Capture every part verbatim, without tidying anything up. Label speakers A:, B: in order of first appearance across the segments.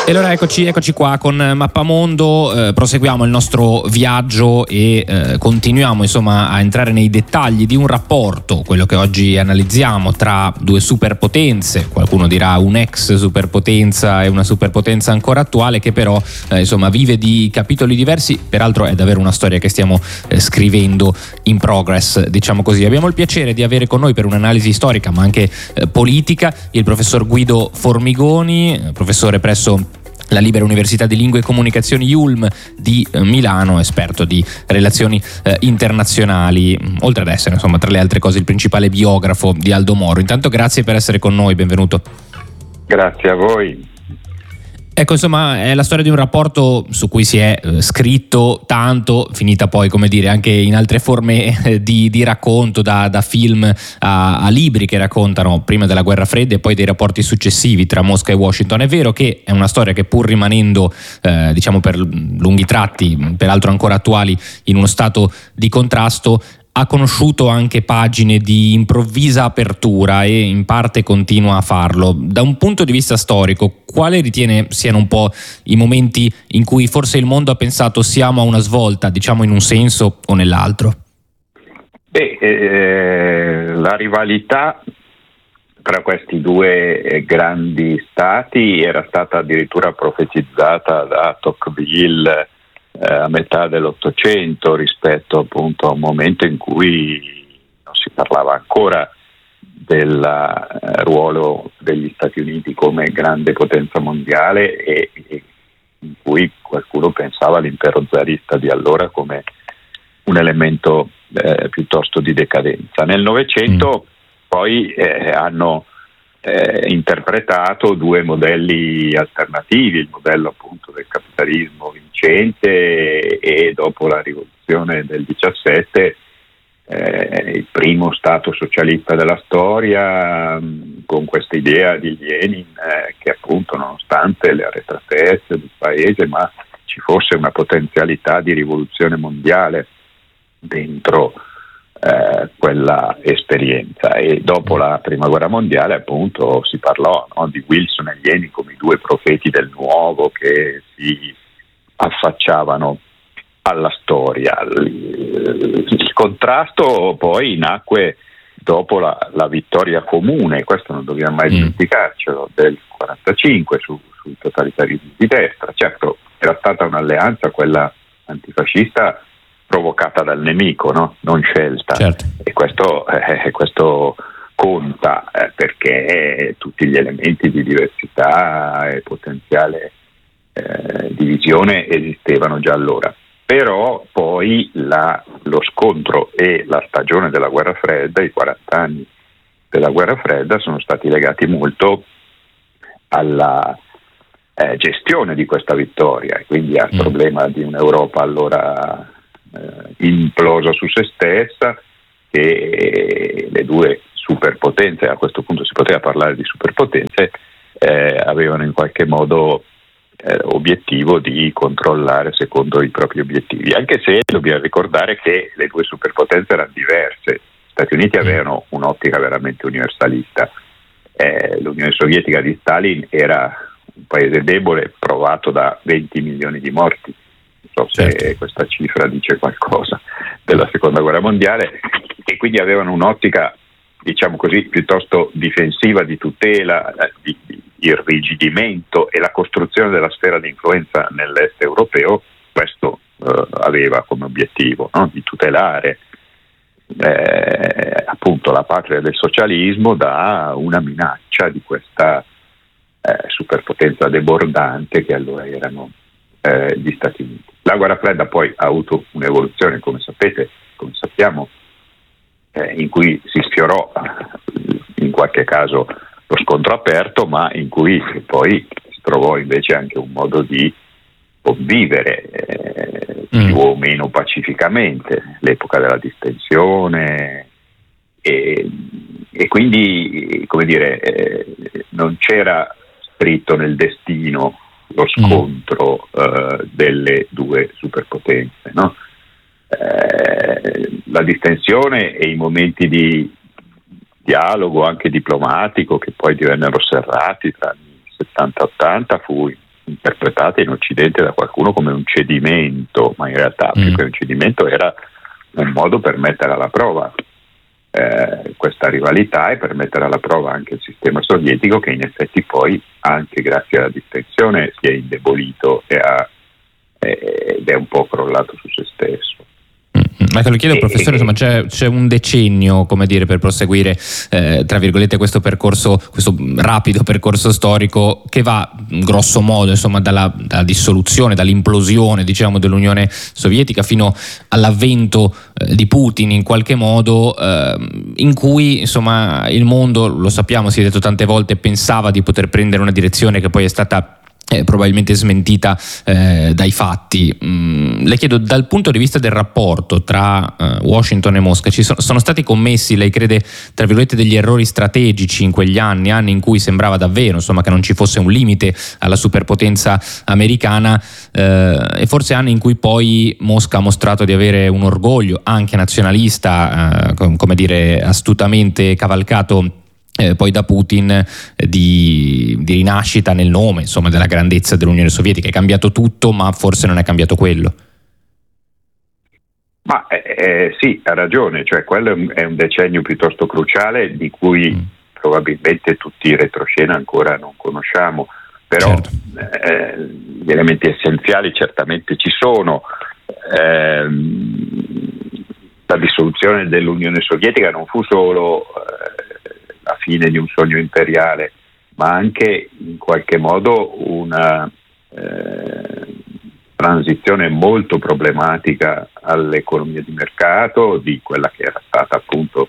A: E allora eccoci, eccoci qua con Mappamondo, eh, proseguiamo il nostro viaggio e eh, continuiamo insomma a entrare nei dettagli di un rapporto, quello che oggi analizziamo, tra due superpotenze, qualcuno dirà un'ex superpotenza e una superpotenza ancora attuale che però eh, insomma vive di capitoli diversi, peraltro è davvero una storia che stiamo eh, scrivendo in progress, diciamo così. Abbiamo il piacere di avere con noi per un'analisi storica ma anche eh, politica il professor Guido Formigoni, professore presso la Libera Università di Lingue e Comunicazioni I U L M di Milano, esperto di relazioni eh, internazionali, oltre ad essere insomma tra le altre cose il principale biografo di Aldo Moro. Intanto grazie per essere con noi, benvenuto.
B: Grazie a voi.
A: Ecco, insomma, è la storia di un rapporto su cui si è eh, scritto tanto, finita poi, come dire, anche in altre forme eh, di, di racconto, da, da film a, a libri che raccontano prima della guerra fredda e poi dei rapporti successivi tra Mosca e Washington. È vero che è una storia che, pur rimanendo, eh, diciamo, per lunghi tratti, peraltro ancora attuali, in uno stato di contrasto, ha conosciuto anche pagine di improvvisa apertura e in parte continua a farlo. Da un punto di vista storico, quale ritiene siano un po' i momenti in cui forse il mondo ha pensato siamo a una svolta, diciamo in un senso o nell'altro?
B: Beh, eh, la rivalità tra questi due grandi stati era stata addirittura profetizzata da Tocqueville a metà dell'Ottocento, rispetto appunto a un momento in cui non si parlava ancora del eh, ruolo degli Stati Uniti come grande potenza mondiale e, e in cui qualcuno pensava all'impero zarista di allora come un elemento eh, piuttosto di decadenza. Nel Novecento mm. poi eh, hanno Eh, interpretato due modelli alternativi, il modello appunto del capitalismo vincente e dopo la rivoluzione del diciassette eh, il primo stato socialista della storia, mh, con questa idea di Lenin eh, che appunto nonostante le arretratezze del paese ma ci fosse una potenzialità di rivoluzione mondiale dentro Eh, quella esperienza. E dopo la prima guerra mondiale appunto si parlò, no, di Wilson e Lenin come i due profeti del nuovo che si affacciavano alla storia. Il, il contrasto poi nacque dopo la, la vittoria comune, questo non dobbiamo mai dimenticarcelo, del quarantacinque su, sul totalitarismo di destra. Certo, era stata un'alleanza, quella antifascista, provocata dal nemico, no? Non scelta.
A: Certo.
B: E questo, eh, questo conta eh, perché tutti gli elementi di diversità e potenziale eh, divisione esistevano già allora. Però poi la, lo scontro e la stagione della guerra fredda, i quaranta anni della guerra fredda, sono stati legati molto alla eh, gestione di questa vittoria e quindi al mm. problema di un'Europa allora Eh, implosa su se stessa, e le due superpotenze, a questo punto si poteva parlare di superpotenze, eh, avevano in qualche modo eh, obiettivo di controllare secondo i propri obiettivi, anche se dobbiamo ricordare che le due superpotenze erano diverse. Gli Stati Uniti avevano un'ottica veramente universalista, eh, l'Unione Sovietica di Stalin era un paese debole provato da venti milioni di morti. Non so se certo. questa cifra dice qualcosa della seconda guerra mondiale, e quindi avevano un'ottica, diciamo così, piuttosto difensiva, di tutela, di, di irrigidimento, e la costruzione della sfera di influenza nell'est europeo questo eh, aveva come obiettivo, no? Di tutelare eh, appunto la patria del socialismo da una minaccia di questa eh, superpotenza debordante che allora erano eh, gli Stati Uniti. La guerra fredda poi ha avuto un'evoluzione, come sapete, come sappiamo, eh, in cui si sfiorò in qualche caso lo scontro aperto, ma in cui poi si trovò invece anche un modo di convivere eh, mm. più o meno pacificamente, l'epoca della distensione, e, e quindi, come dire, eh, non c'era scritto nel destino lo scontro mm. eh, delle due superpotenze, no? Eh, la distensione e i momenti di dialogo anche diplomatico che poi divennero serrati tra anni settanta ottanta fu in interpretata in Occidente da qualcuno come un cedimento, ma in realtà mm. più che un cedimento era un modo per mettere alla prova eh, questa rivalità e per mettere alla prova anche il sistema sovietico, che in effetti poi, anche grazie alla distensione, si è indebolito e ha, eh, ed è un po' crollato su se stesso.
A: Ma te lo chiedo, professore, insomma, c'è, c'è un decennio, come dire, per proseguire eh, tra virgolette questo percorso, questo rapido percorso storico che va grosso modo, insomma, dalla, dalla dissoluzione, dall'implosione, diciamo, dell'Unione Sovietica fino all'avvento eh, di Putin, in qualche modo, eh, in cui, insomma, il mondo, lo sappiamo, si è detto tante volte, pensava di poter prendere una direzione che poi è stata Eh, probabilmente smentita eh, dai fatti. Mm, le chiedo, dal punto di vista del rapporto tra eh, Washington e Mosca, ci sono, sono stati commessi, lei crede, tra virgolette, degli errori strategici in quegli anni, anni in cui sembrava davvero, insomma, che non ci fosse un limite alla superpotenza americana, eh, e forse anni in cui poi Mosca ha mostrato di avere un orgoglio anche nazionalista, eh, com- come dire, astutamente cavalcato Eh, poi da Putin, eh, di, di rinascita nel nome, insomma, della grandezza dell'Unione Sovietica. È cambiato tutto, ma forse non è cambiato quello.
B: Ma eh, sì, ha ragione, cioè quello è un, è un decennio piuttosto cruciale di cui mm. probabilmente tutti i retroscena ancora non conosciamo, però certo. eh, gli elementi essenziali certamente ci sono. Eh, la dissoluzione dell'Unione Sovietica non fu solo eh, la fine di un sogno imperiale, ma anche in qualche modo una eh, transizione molto problematica all'economia di mercato, di quella che era stata appunto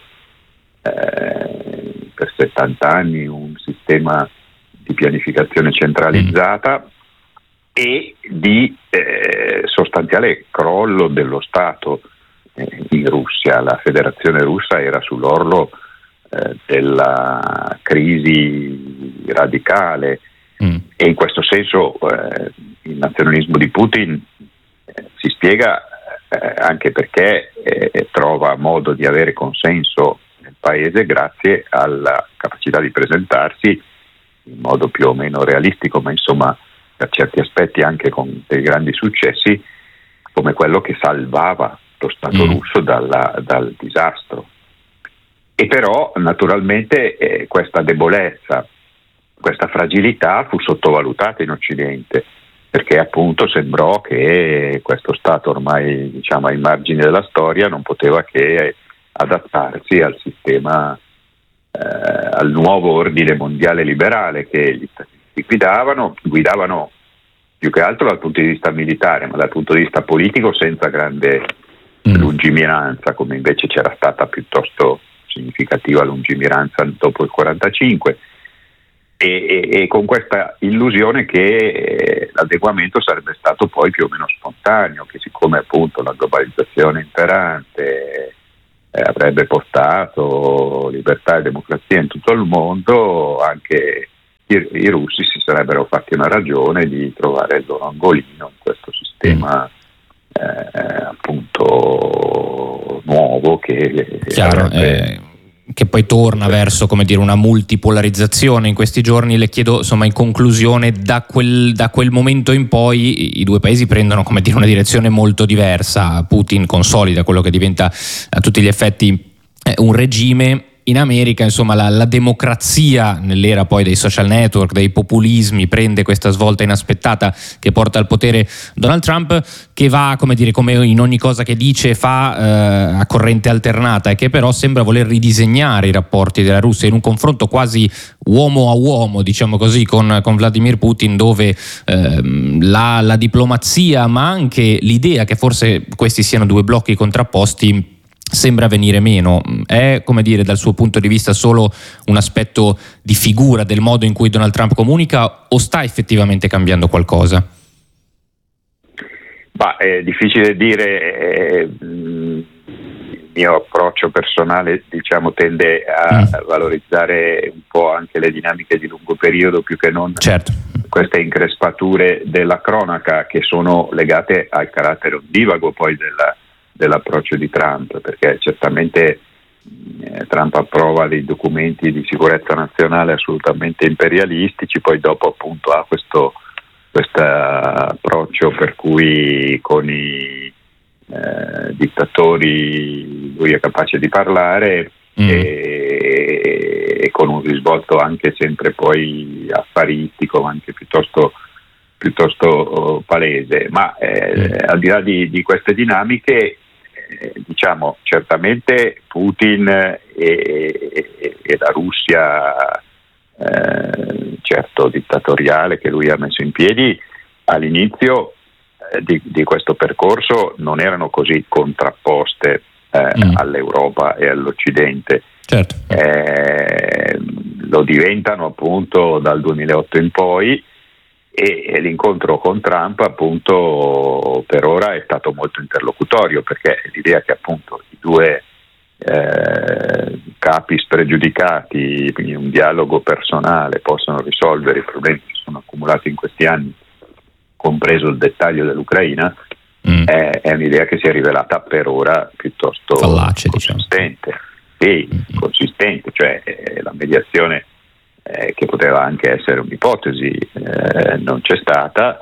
B: eh, per settanta anni un sistema di pianificazione centralizzata mm. e di eh, sostanziale crollo dello Stato eh, in Russia. La Federazione Russa era sull'orlo della crisi radicale mm. e in questo senso eh, il nazionalismo di Putin eh, si spiega eh, anche perché eh, trova modo di avere consenso nel paese grazie alla capacità di presentarsi in modo più o meno realistico, ma insomma per certi aspetti anche con dei grandi successi, come quello che salvava lo Stato mm. russo dalla, dal disastro. E però naturalmente eh, questa debolezza, questa fragilità fu sottovalutata in Occidente, perché appunto sembrò che questo Stato ormai, diciamo, ai margini della storia non poteva che adattarsi al sistema, eh, al nuovo ordine mondiale liberale che gli Stati Uniti guidavano, guidavano più che altro dal punto di vista militare, ma dal punto di vista politico senza grande mm. lungimiranza, come invece c'era stata piuttosto significativa lungimiranza dopo il quarantacinque, e, e, e con questa illusione che eh, l'adeguamento sarebbe stato poi più o meno spontaneo, che siccome appunto la globalizzazione imperante eh, avrebbe portato libertà e democrazia in tutto il mondo, anche i, i russi si sarebbero fatti una ragione di trovare il loro angolino in questo sistema eh, appunto nuovo che
A: chiaro eh, che poi torna verso, come dire, una multipolarizzazione in questi giorni. Le chiedo, insomma, in conclusione, da quel, da quel momento in poi i due paesi prendono, come dire, una direzione molto diversa. Putin consolida quello che diventa a tutti gli effetti eh, un regime. In America, insomma, la, la democrazia, nell'era poi dei social network, dei populismi, prende questa svolta inaspettata che porta al potere Donald Trump, che va, come dire, come in ogni cosa che dice, fa eh, a corrente alternata, e che però sembra voler ridisegnare i rapporti della Russia in un confronto quasi uomo a uomo, diciamo così, con, con Vladimir Putin, dove eh, la, la diplomazia, ma anche l'idea che forse questi siano due blocchi contrapposti, sembra venire meno. È, come dire, dal suo punto di vista solo un aspetto di figura del modo in cui Donald Trump comunica, o sta effettivamente cambiando qualcosa?
B: Ma è difficile dire. Eh, il mio approccio personale, diciamo, tende a mm. valorizzare un po' anche le dinamiche di lungo periodo più che non
A: certo.
B: queste increspature della cronaca, che sono legate al carattere ondivago poi della dell'approccio di Trump, perché certamente eh, Trump approva dei documenti di sicurezza nazionale assolutamente imperialistici, poi dopo appunto ha questo questo approccio per cui con i eh, dittatori lui è capace di parlare mm. e, e con un risvolto anche sempre poi affaristico, anche piuttosto, piuttosto palese. Ma eh, mm. al di là di, di queste dinamiche, eh, diciamo certamente Putin e, e, e la Russia Eh, certo dittatoriale che lui ha messo in piedi all'inizio eh, di, di questo percorso non erano così contrapposte eh, mm. all'Europa e all'Occidente.
A: Certo.
B: Eh, lo diventano appunto dal duemilaotto in poi e, e l'incontro con Trump appunto per ora è stato molto interlocutorio, perché l'idea che appunto i due Eh, capi spregiudicati in un dialogo personale possono risolvere i problemi che sono accumulati in questi anni, compreso il dettaglio dell'Ucraina, mm. è, è un'idea che si è rivelata per ora piuttosto
A: fallace,
B: consistente.
A: Diciamo.
B: Sì,
A: mm.
B: consistente, cioè eh, la mediazione eh, che poteva anche essere un'ipotesi eh, non c'è stata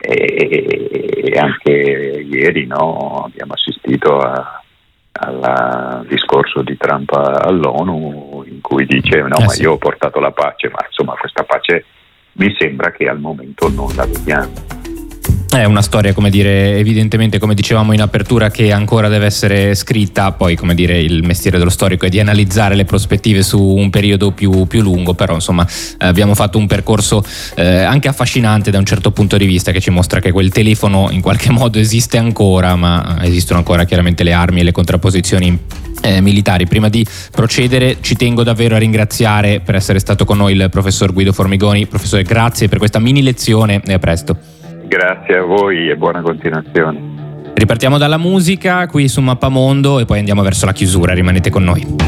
B: e, e anche ieri no, abbiamo assistito a al discorso di Trump all'ONU in cui dice no eh ma sì. io ho portato la pace, ma insomma questa pace mi sembra che al momento non la vediamo.
A: È una storia, come dire, evidentemente, come dicevamo in apertura, che ancora deve essere scritta. Poi, come dire, il mestiere dello storico è di analizzare le prospettive su un periodo più, più lungo, però insomma abbiamo fatto un percorso eh, anche affascinante da un certo punto di vista, che ci mostra che quel telefono in qualche modo esiste ancora, ma esistono ancora chiaramente le armi e le contrapposizioni eh, militari. Prima di procedere ci tengo davvero a ringraziare per essere stato con noi il professor Guido Formigoni. Professore, grazie per questa mini lezione e a presto.
B: Grazie a voi e buona continuazione.
A: Ripartiamo dalla musica qui su Mappamondo e poi andiamo verso la chiusura, rimanete con noi.